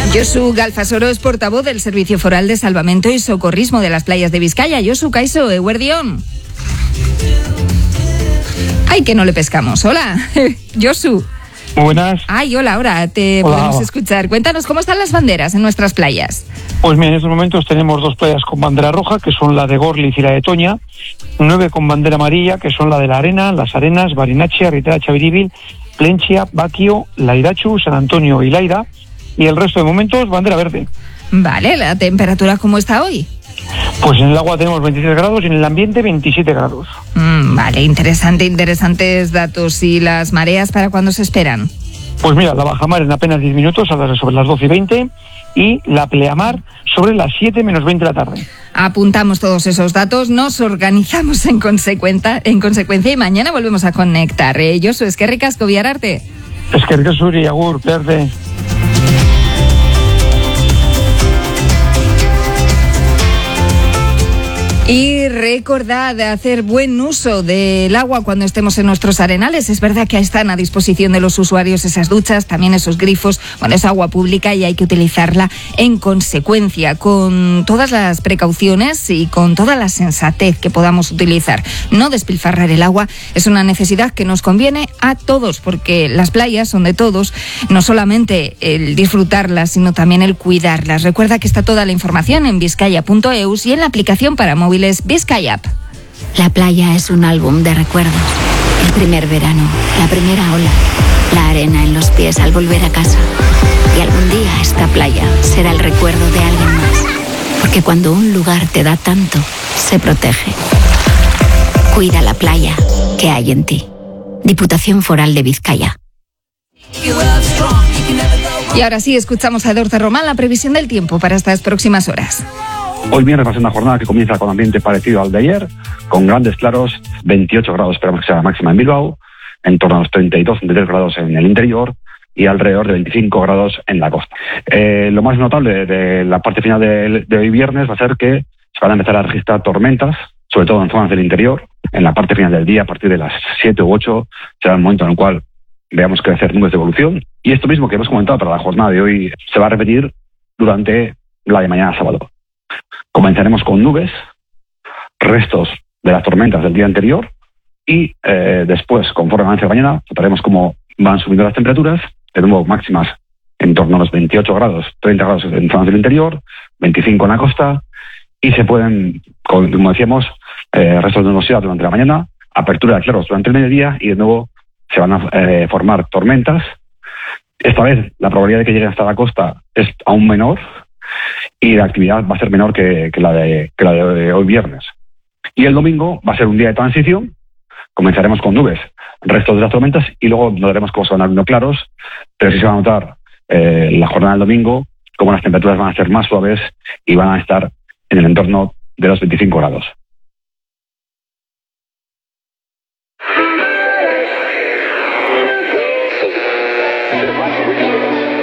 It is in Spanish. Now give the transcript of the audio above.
Josu Galfasoro es portavoz del Servicio Foral de Salvamento y Socorrismo de las playas de Vizcaya. Josu, kaixo, eguerdión. Ay, que no le pescamos. Hola, Josu. Muy buenas. Ay, hola, ahora te podemos escuchar. Cuéntanos, ¿cómo están las banderas en nuestras playas? Pues mira, en estos momentos tenemos 2 playas con bandera roja, que son la de Gorliz y la de Toña, 9 con bandera amarilla, que son la de La Arena, Las Arenas, Barinache, Ritera, Chaviribil, Plentzia, Baquio, Lairachu, San Antonio y Laida, y el resto de momentos bandera verde. Vale, ¿la temperatura cómo está hoy? Pues en el agua tenemos 26 grados y en el ambiente 27 grados. Vale, interesantes datos. ¿Y las mareas para cuándo se esperan? Pues mira, la bajamar en apenas 10 minutos, sobre las 12:20, y la pleamar sobre las 7:20 de la tarde. Apuntamos todos esos datos, nos organizamos en consecuencia y mañana volvemos a conectar. Josu, eskerrik asko biararte. Eskerrik asko zuri, agur, perde. Y recordad hacer buen uso del agua cuando estemos en nuestros arenales. Es verdad que están a disposición de los usuarios esas duchas, también esos grifos. Bueno, es agua pública y hay que utilizarla en consecuencia, con todas las precauciones y con toda la sensatez que podamos utilizar. No despilfarrar el agua es una necesidad que nos conviene a todos, porque las playas son de todos, no solamente el disfrutarlas, sino también el cuidarlas. Recuerda que está toda la información en vizcaya.eus y en la aplicación para móviles Vizcaya App. La playa es un álbum de recuerdos. El primer verano, la primera ola, la arena en los pies al volver a casa. Y algún día esta playa será el recuerdo de alguien más. Porque cuando un lugar te da tanto, se protege. Cuida la playa que hay en ti. Diputación Foral de Vizcaya. Y ahora sí, escuchamos a Dorta Román la previsión del tiempo para estas próximas horas. Hoy viernes va a ser una jornada que comienza con ambiente parecido al de ayer, con grandes claros, 28 grados esperamos que sea la máxima en Bilbao, en torno a los 32-33 grados en el interior y alrededor de 25 grados en la costa. Lo más notable de la parte final de hoy viernes va a ser que se van a empezar a registrar tormentas, sobre todo en zonas del interior. En la parte final del día, a partir de las 7 u 8, será el momento en el cual veamos crecer nubes de evolución. Y esto mismo que hemos comentado para la jornada de hoy se va a repetir durante la de mañana sábado. Comenzaremos con nubes, restos de las tormentas del día anterior y después, conforme avance la mañana, notaremos cómo van subiendo las temperaturas, de nuevo máximas en torno a los 28 grados, 30 grados en zonas del interior, 25 en la costa y se pueden, como decíamos, restos de nubosidad durante la mañana, apertura de claros durante el mediodía y de nuevo se van a formar tormentas. Esta vez la probabilidad de que lleguen hasta la costa es aún menor y la actividad va a ser menor que la de hoy viernes. Y el domingo va a ser un día de transición. Comenzaremos con nubes, restos de las tormentas y luego notaremos cómo se van abriendo claros, pero sí se va a notar la jornada del domingo cómo las temperaturas van a ser más suaves y van a estar en el entorno de los 25 grados.